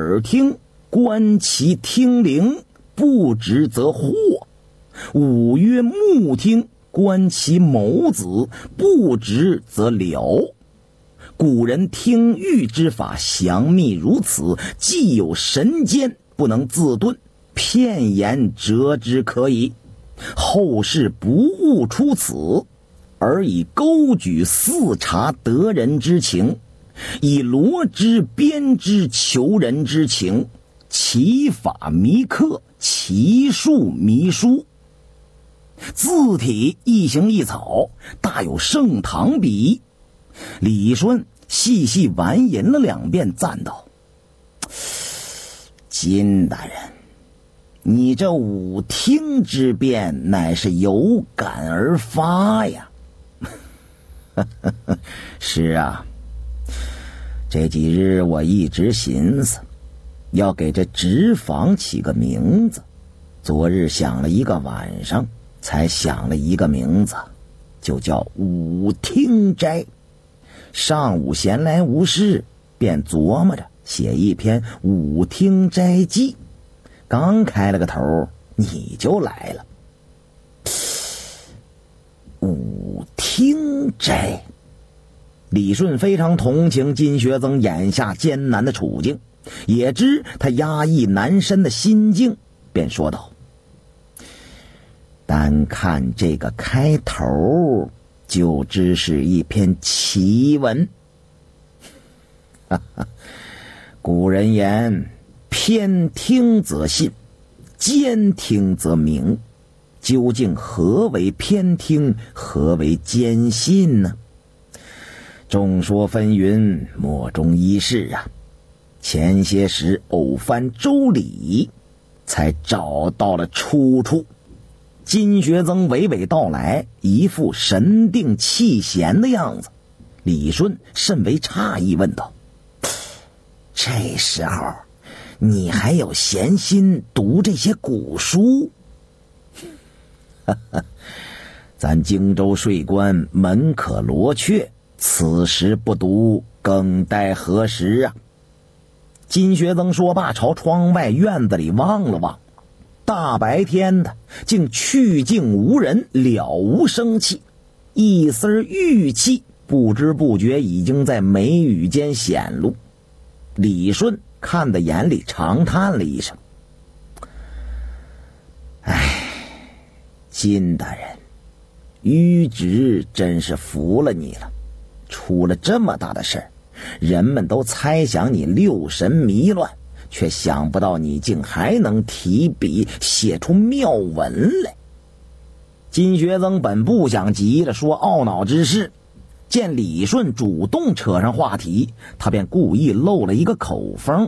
耳听，观其听灵，不直则惑；五曰目听，观其眸子，不直则了。古人听喻之法详密如此，既有神间，不能自顿，片言折之可矣。后世不悟出此，而以钩举四察得人之情，以罗织编织求人之情，其法迷刻，其术迷书。字体一形一草，大有盛唐笔。李顺细细玩吟了2遍，赞道：金大人，你这五听之辩乃是有感而发呀。是啊，这几日我一直寻思要给这纸坊起个名字，昨日想了一个晚上，才想了一个名字，就叫五听斋。上午闲来无事，便琢磨着写一篇五听斋记，刚开了个头，你就来了。五听斋，李顺非常同情金学曾眼下艰难的处境，也知他压抑难伸的心境，便说道：单看这个开头，就知是一篇奇文。古人言，偏听则信，兼听则明。究竟何为偏听，何为兼信呢？众说纷纭，莫衷一是啊。前些时偶翻周礼，才找到了出处。金学曾娓娓道来，一副神定气闲的样子。李顺甚为诧异，问道：这时候你还有闲心读这些古书？咱荆州税官门可罗雀，此时不读，更待何时啊？金学曾说罢，朝窗外院子里望了望，大白天的，竟去静无人，了无生气，一丝玉气不知不觉已经在眉宇间显露。李顺看得眼里长叹了一声：唉，金大人，迂直真是服了你了。出了这么大的事儿，人们都猜想你六神迷乱，却想不到你竟还能提笔写出妙文来。金学曾本不想急着说懊恼之事，见李顺主动扯上话题，他便故意漏了一个口风：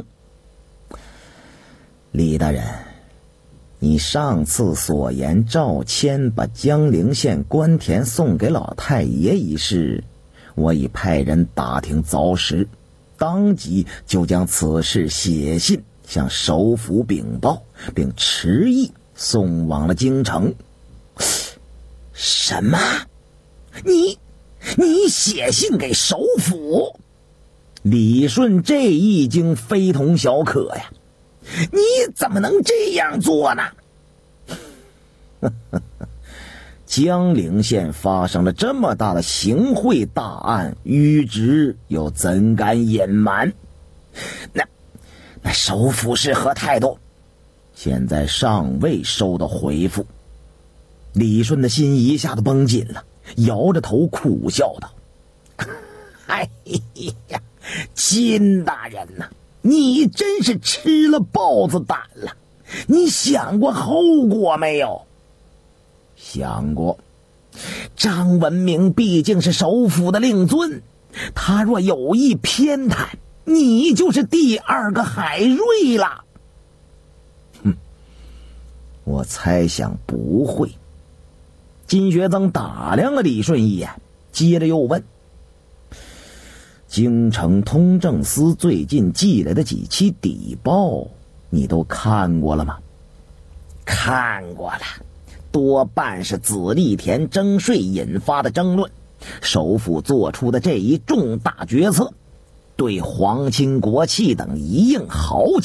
李大人，你上次所言赵谦把江陵县官田送给老太爷一事，我已派人打听凿实，当即就将此事写信向首府禀报，并持意送往了京城。什么？你写信给首府？李顺这一惊非同小可呀！你怎么能这样做呢？江陵县发生了这么大的行贿大案，迂直又怎敢隐瞒？那首府是何态度？现在尚未收到回复。李顺的心一下子绷紧了，摇着头苦笑道：哎呀，金大人呐，你真是吃了豹子胆了。你想过后果没有？想过。张文明毕竟是首府的令尊，他若有意偏袒，你就是第二个海瑞了。我猜想不会。金学曾打量了李顺一眼，接着又问：京城通政司最近寄来的几期邸报，你都看过了吗？看过了，多半是紫栗田征税引发的争论。首府做出的这一重大决策，对皇亲国戚等一应豪